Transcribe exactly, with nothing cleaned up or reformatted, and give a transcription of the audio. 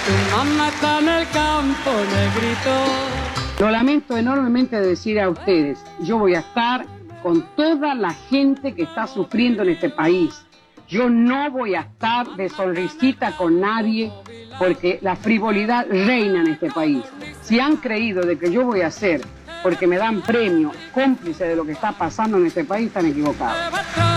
Tu mamá está en el campo, negrito. Lo lamento enormemente decir a ustedes, yo voy a estar con toda la gente que está sufriendo en este país. Yo no voy a estar de sonrisita con nadie porque la frivolidad reina en este país. Si han creído de que yo voy a ser, porque me dan premio, cómplice de lo que está pasando en este país, están equivocados.